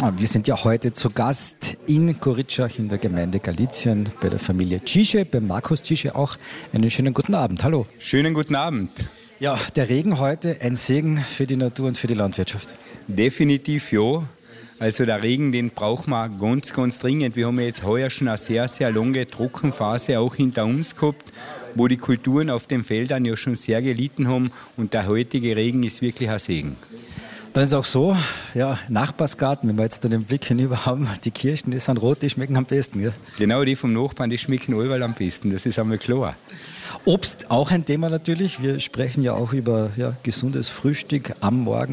Wir sind ja heute zu Gast in Goritschach in der Gemeinde Galizien bei der Familie Tschiche, bei Markus Tschiche auch. Einen schönen guten Abend. Hallo. Schönen guten Abend. Ja, der Regen heute ein Segen für die Natur und für die Landwirtschaft. Definitiv ja. Also der Regen, den braucht man ganz, ganz dringend. Wir haben ja jetzt heuer schon eine sehr, sehr lange Trockenphase auch hinter uns gehabt, wo die Kulturen auf den Feldern ja schon sehr gelitten haben. Und der heutige Regen ist wirklich ein Segen. Dann ist auch so, ja, Nachbarsgarten, wenn wir jetzt da den Blick hinüber haben, die Kirschen, die sind rot, die schmecken am besten. Gell? Genau, die vom Nachbarn, die schmecken überall am besten, das ist einmal klar. Obst auch ein Thema natürlich. Wir sprechen ja auch über gesundes Frühstück am Morgen.